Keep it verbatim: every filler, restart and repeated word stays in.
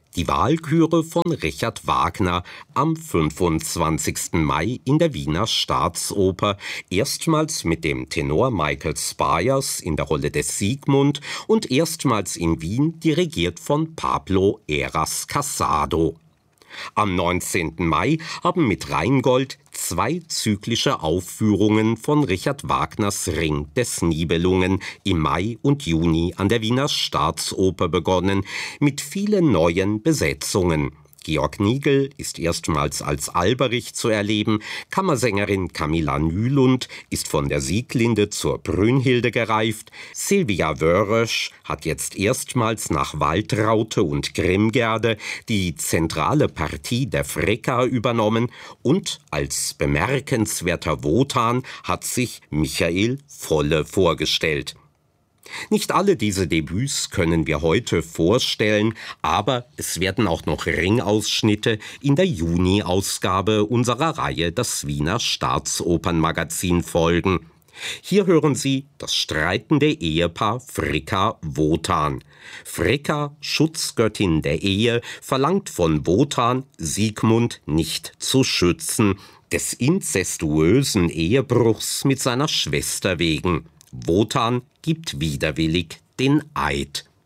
Die Walküre von Richard Wagner am fünfundzwanzigsten Mai in der Wiener Staatsoper, erstmals mit dem Tenor Michael Spyers in der Rolle des Siegmund und erstmals in Wien dirigiert von Pablo Heras Casado. Am neunzehnten Mai haben mit Rheingold zwei zyklische Aufführungen von Richard Wagners Ring des Nibelungen im Mai und Juni an der Wiener Staatsoper begonnen, mit vielen neuen Besetzungen. Georg Nigel ist erstmals als Alberich zu erleben, Kammersängerin Camilla Nylund ist von der Sieglinde zur Brünnhilde gereift, Silvia Wörösch hat jetzt erstmals nach Waltraute und Grimmgerde die zentrale Partie der Fricka übernommen und als bemerkenswerter Wotan hat sich Michael Volle vorgestellt. Nicht alle diese Debüts können wir heute vorstellen, aber es werden auch noch Ringausschnitte in der Juni-Ausgabe unserer Reihe Das Wiener Staatsopernmagazin folgen. Hier hören Sie das streitende Ehepaar Fricka-Wotan. Fricka, Schutzgöttin der Ehe, verlangt von Wotan, Siegmund nicht zu schützen, des inzestuösen Ehebruchs mit seiner Schwester wegen. Wotan gibt widerwillig den Eid.